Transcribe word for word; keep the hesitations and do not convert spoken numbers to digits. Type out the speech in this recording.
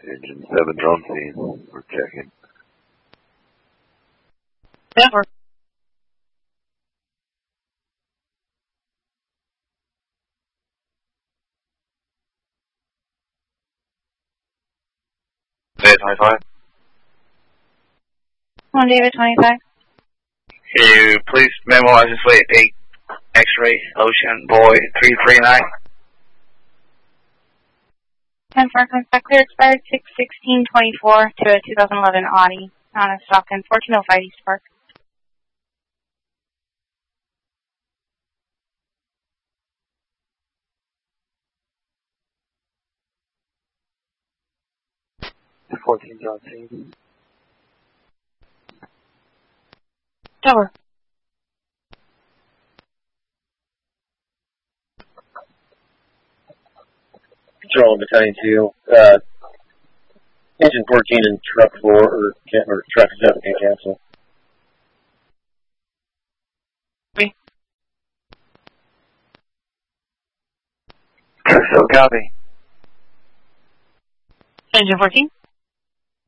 Engine seven drone scene. We're checking. Never. David twenty-five. One David twenty-five. Can you please memo I just wait eight X-ray Ocean Boy three three nine. ten four comes back clear, expired six sixteen twenty-four to a two thousand eleven Audi. On a stock in fourteen oh five East Park. fourteen John C. Tower. Control Battalion two. Uh, engine fourteen and truck four, or, or truck seven can cancel. Me. So copy. Engine fourteen.